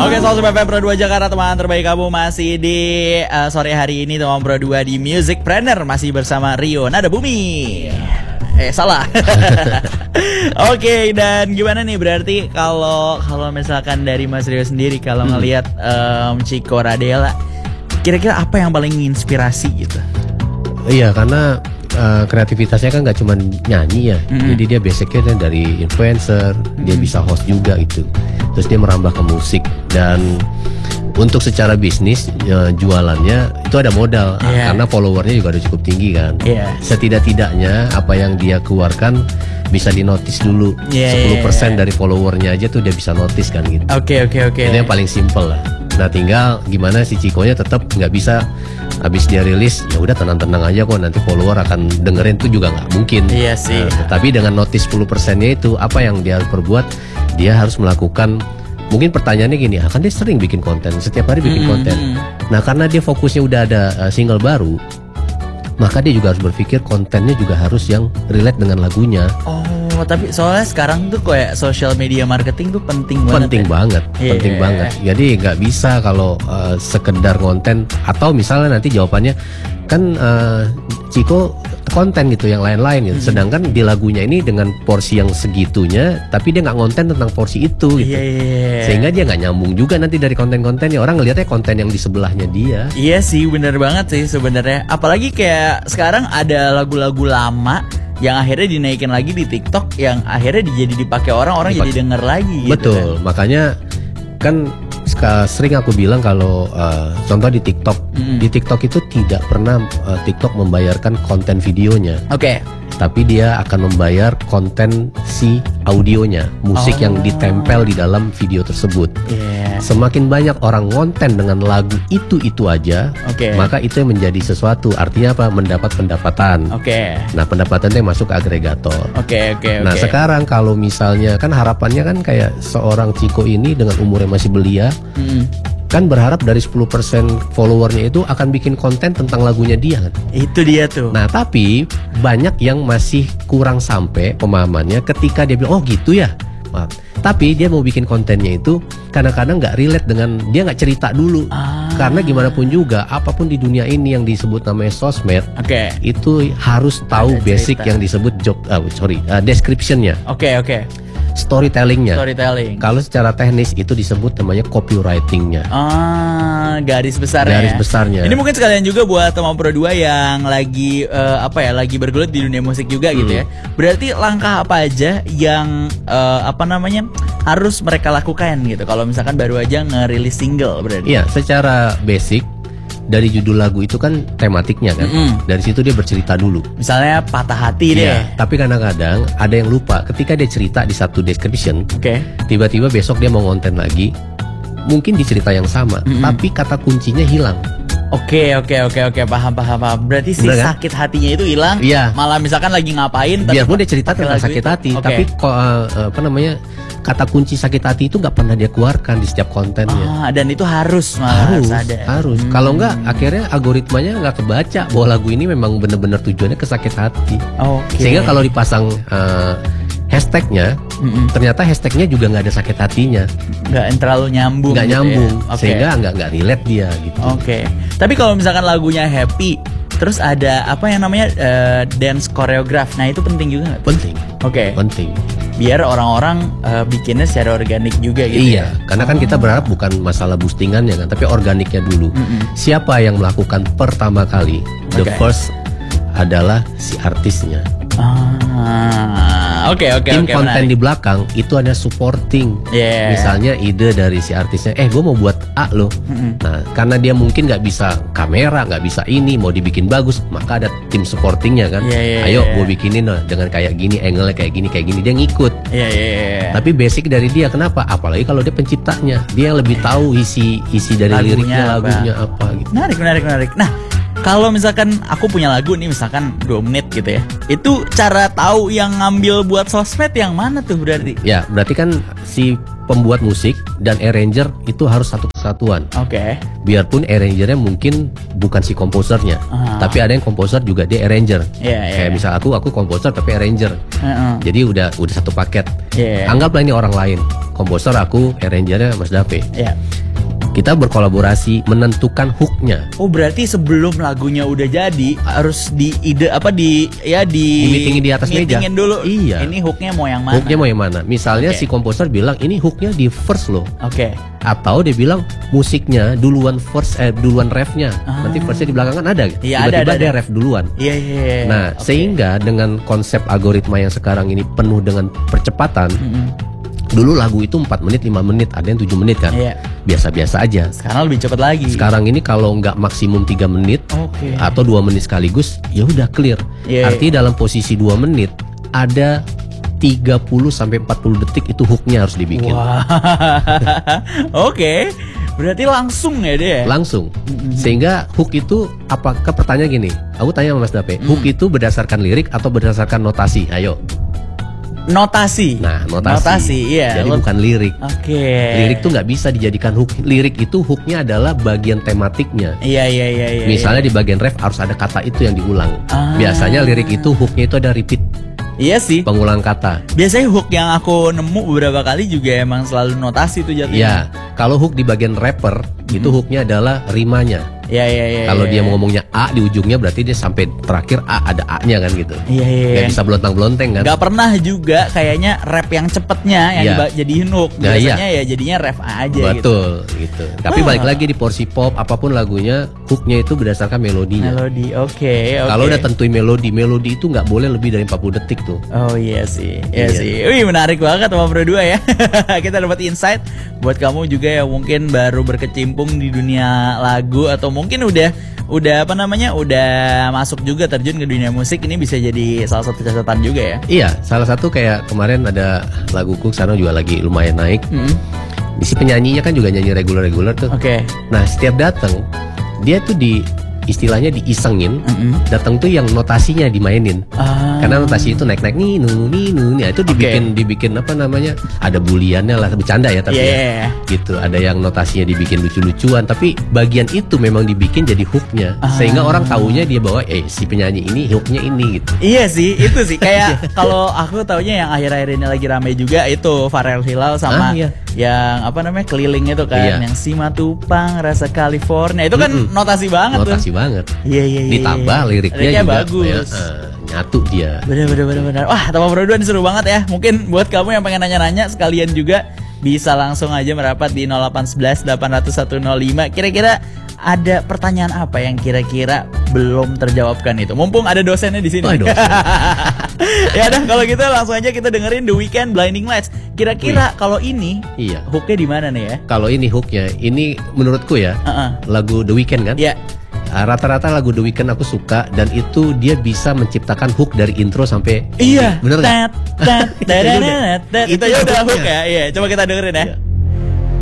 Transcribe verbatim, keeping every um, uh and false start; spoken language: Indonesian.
Oke, soal F M Pro dua Jakarta, teman terbaik kamu masih di uh, sore hari ini teman Pro dua di Music Planner masih bersama Rio Nada Bumi. Eh salah. Oke, okay, dan gimana nih berarti kalau kalau misalkan dari Mas Rio sendiri kalau hmm. ngelihat um, Chico Radela, kira-kira apa yang paling inspirasi gitu? Iya, karena uh, kreativitasnya kan nggak cuma nyanyi ya, mm-hmm. jadi dia basicnya kan dari influencer, mm-hmm. dia bisa host juga gitu, terus dia merambah ke musik dan untuk secara bisnis uh, jualannya itu ada modal yeah. karena followernya juga udah cukup tinggi kan. Yeah. Setidak-tidaknya apa yang dia keluarkan bisa dinotis dulu. Yeah, sepuluh persen yeah, yeah. dari followernya aja tuh dia bisa notice kan gitu. Oke okay, oke okay, oke. Okay. Itu yang paling simple lah. Nah tinggal gimana si Chico-nya tetap nggak bisa habis dia rilis ya udah tenang-tenang aja kok nanti follower akan dengerin tuh juga nggak mungkin. Iya sih. Nah, tapi dengan notice sepuluh persennya itu apa yang dia harus perbuat? Dia harus melakukan. Mungkin pertanyaannya gini, ah, kan dia sering bikin konten, setiap hari bikin mm-hmm. konten. Nah karena dia fokusnya udah ada uh, single baru, maka dia juga harus berpikir kontennya juga harus yang relate dengan lagunya. Oh, tapi soalnya sekarang tuh kayak social media marketing tuh penting banget. Penting ya? banget, yeah. penting banget. Jadi nggak bisa kalau uh, sekedar konten atau misalnya nanti jawabannya kan uh, Chico konten gitu yang lain-lain gitu. Hmm. Sedangkan di lagunya ini dengan porsi yang segitunya, tapi dia nggak konten tentang porsi itu gitu. Yeah, yeah, yeah. Sehingga dia nggak nyambung juga nanti dari konten-kontennya. Orang ngelihatnya konten yang di sebelahnya dia. Iya sih, bener banget sih sebenarnya. Apalagi kayak sekarang ada lagu-lagu lama yang akhirnya dinaikin lagi di TikTok, yang akhirnya jadi dipakai orang, orang Dipak- jadi denger lagi. Gitu. Betul, kan? Makanya kan sering aku bilang kalau uh, contoh di TikTok, mm. di TikTok itu tidak pernah uh, TikTok membayarkan konten videonya. Oke. Okay. Tapi dia akan membayar konten si audionya, musik oh. yang ditempel di dalam video tersebut. Yeah. Semakin banyak orang konten dengan lagu itu-itu aja, okay. maka itu yang menjadi sesuatu. Artinya apa? Mendapat pendapatan. Oke. Okay. Nah, pendapatan itu yang masuk ke agregator. Oke, okay, oke, okay, Nah, okay. sekarang kalau misalnya kan harapannya kan kayak seorang Chico ini dengan umurnya masih belia, hmm. kan berharap dari sepuluh persen followernya itu akan bikin konten tentang lagunya dia kan. Itu dia tuh. Nah tapi banyak yang masih kurang sampai pemahamannya ketika dia bilang oh gitu ya. Maaf. Tapi dia mau bikin kontennya itu kadang-kadang gak relate dengan, dia gak cerita dulu. ah. Karena gimana pun juga apapun di dunia ini yang disebut namanya sosmed, okay. itu harus tahu ada basic cerita. Yang disebut job, uh, sorry uh, descriptionnya. Oke okay, oke okay. Storytellingnya. Storytelling. Kalau secara teknis itu disebut namanya copywritingnya. Ah, garis besarnya. Garis besarnya. Ini mungkin sekalian juga buat teman Pro dua yang lagi uh, apa ya, lagi bergelut di dunia musik juga hmm. gitu ya. Berarti langkah apa aja yang uh, apa namanya harus mereka lakukan gitu kalau misalkan baru aja ngerilis single berarti? Iya, secara basic dari judul lagu itu kan tematiknya kan, mm-hmm. dari situ dia bercerita dulu. Misalnya patah hati deh. Iya, tapi kadang-kadang ada yang lupa ketika dia cerita di satu description, okay. tiba-tiba besok dia mau ngonten lagi, mungkin di cerita yang sama, mm-hmm. tapi kata kuncinya hilang. Oke oke oke oke paham paham paham. Berarti si Bener, sakit kan? hatinya itu hilang. Iya. Malah misalkan lagi ngapain. Biarpun dia cerita tentang sakit itu. hati, okay. tapi kok uh, apa namanya kata kunci sakit hati itu nggak pernah dia keluarkan di setiap kontennya. Ah, dan itu harus malah harus harus. Ada. harus. Hmm. Kalau nggak akhirnya algoritmanya nggak kebaca bahwa lagu ini memang benar-benar tujuannya ke sakit hati. Okay. Sehingga kalau dipasang uh, hashtagnya, mm-mm. ternyata hashtagnya juga nggak ada sakit hatinya, nggak terlalu nyambung, nggak gitu nyambung, ya? Okay. sehingga nggak nggak relate dia gitu. Oke, okay. Tapi kalau misalkan lagunya happy, terus ada apa yang namanya uh, dance choreograph, nah itu penting juga nggak? Penting. Oke. Okay. Penting. Biar orang-orang uh, bikinnya secara organik juga gitu. Iya, ya? karena kan oh. kita berharap bukan masalah boostingannya kan, tapi organiknya dulu. Mm-mm. Siapa yang melakukan pertama kali, okay. the first adalah si artisnya. Ah, oke oke Tim oke. konten menarik. di belakang itu ada supporting. Yeah. Misalnya ide dari si artisnya, eh gue mau buat A loh. Mm-hmm. Nah karena dia mungkin nggak bisa kamera, nggak bisa ini, mau dibikin bagus, maka ada tim supportingnya kan. Yeah, yeah, Ayo yeah. gue bikinin loh dengan kayak gini, angle kayak gini kayak gini, dia ngikut. Yeah, yeah, yeah. Tapi basic dari dia kenapa? Apalagi kalau dia penciptanya, dia yang lebih tahu isi isi dari lagunya liriknya, apa. lagunya apa gitu. Menarik menarik menarik. Nah. Kalau misalkan aku punya lagu nih misalkan dua menit gitu ya, itu cara tahu yang ngambil buat sosmed yang mana tuh berarti? Ya berarti kan si pembuat musik dan arranger itu harus satu kesatuan. Oke. Okay. Biarpun arrangernya mungkin bukan si komposernya, uh-huh. tapi ada yang komposer juga dia arranger. Yeah, yeah. Kayak misal aku aku komposer tapi arranger. Uh-huh. Jadi udah udah satu paket. Yeah. Anggaplah ini orang lain, komposer aku, arrangernya Mas Dape. Yeah. Kita berkolaborasi menentukan hooknya. Oh berarti sebelum lagunya udah jadi harus di ide apa di ya di Meetingin di atas meja. meetingin dulu. Iya. Ini hooknya mau yang mana? Hooknya mau yang mana? Misalnya Oke. si komposer bilang ini hooknya di verse loh. Oke. Atau dia bilang musiknya duluan verse eh duluan refnya. Ah. Nanti verse-nya di belakang kan ada. Iya, ada, Tiba-tiba ada, dia ada. ref duluan. Iya iya. iya. Nah, Oke. sehingga dengan konsep algoritma yang sekarang ini penuh dengan percepatan. Mm-mm. Dulu lagu itu empat menit, lima menit, ada yang tujuh menit kan. Iya. Biasa-biasa aja. Sekarang lebih cepat lagi. Sekarang ini kalau nggak maksimum tiga menit Oke. atau dua menit sekaligus, ya udah clear. Iya, Artinya dalam posisi dua menit ada tiga puluh sampai empat puluh detik itu hooknya harus dibikin. Wah. Oke. Berarti langsung ya dia. Langsung. Sehingga hook itu apakah pertanyaan gini, aku tanya sama Mas Dape, hook itu berdasarkan lirik atau berdasarkan notasi? Ayo. Notasi. Nah, notasi. Notasi, iya. Jadi Lo- bukan lirik. Oke. Lirik tuh nggak bisa dijadikan hook. Lirik itu hooknya adalah bagian tematiknya. Iya iya iya iya. Misalnya di bagian ref harus ada kata itu yang diulang. Ah. Biasanya lirik itu hooknya itu ada repeat, Iya sih. pengulang kata. Biasanya hook yang aku nemu beberapa kali juga emang selalu notasi tuh jatuhnya. Iya. Kalau hook di bagian rapper itu hooknya adalah rimanya. Iya iya iya. Kalau iya. dia mau ngomongnya A di ujungnya berarti dia sampai terakhir A ada A-nya kan gitu. Iya iya. Gak bisa belontang-belonteng kan. Gak pernah juga kayaknya rap yang cepetnya yang Iya. diba- jadiin hook. Nah, Biasanya ya jadinya rap aja gitu. Betul gitu. Tapi Ah. balik lagi di porsi pop apapun lagunya hooknya itu berdasarkan melodinya. Melodi. Oke oke. Kalau udah tentuin melodi, melodi itu nggak boleh lebih dari empat puluh detik tuh. Oh iya sih, iya, Iya. sih. Wih menarik banget sama berdua ya. Kita dapat insight buat kamu juga yang mungkin baru berkecimpung di dunia lagu atau mungkin udah udah apa namanya udah masuk juga terjun ke dunia musik, ini bisa jadi salah satu catatan juga ya. Iya, salah satu kayak kemarin ada laguku sekarang juga lagi lumayan naik. Mm. Si penyanyinya kan juga nyanyi reguler-reguler tuh. Oke. Nah setiap datang dia tuh di istilahnya diisengin. Mm-mm. Datang tuh yang notasinya dimainin. Ah. Karena notasi itu naik-naik ninu ninu nih itu dibikin dibikin apa namanya ada buliannya lah bercanda ya tapi Yeah. ya, gitu ada yang notasinya dibikin lucu-lucuan tapi bagian itu memang dibikin jadi hooknya Ah. sehingga orang taunya dia bahwa eh si penyanyi ini hooknya ini gitu. Iya sih, itu sih kayak kalau aku taunya yang akhir-akhir ini lagi rame juga itu Pharrell Hilal sama Ah, iya. yang apa namanya keliling itu kan, Iya. yang Simatupang rasa California itu kan Mm-mm. notasi banget Notasi tuh. banget. Iya iya iya. Ditambah iya. liriknya, juga bagus. ya, eh, nyatu dia. Bener bener bener bener. Wah, Teman Berdua ini seru banget ya. Mungkin buat kamu yang pengen nanya-nanya sekalian juga bisa langsung aja merapat di nol delapan satu satu delapan nol nol satu nol lima. Kira-kira ada pertanyaan apa yang kira-kira belum terjawabkan itu? Mumpung ada dosennya di sini. Oh, dosen. Ya udah kalau gitu langsung aja kita dengerin The Weeknd Blinding Lights. Kira-kira kalau ini Iya. hooknya di mana nih ya? Kalau ini hooknya, ini menurutku ya Heeh. lagu The Weeknd kan. Ya. Ah, rata-rata lagu The Weeknd aku suka dan itu dia bisa menciptakan hook dari intro sampai Iya. bener nggak? Tet, tet, Itu aja udah- tet, tet. itu Itu aja aja udah hooknya. hook ya. Iya, coba kita dengerin ya. Iya.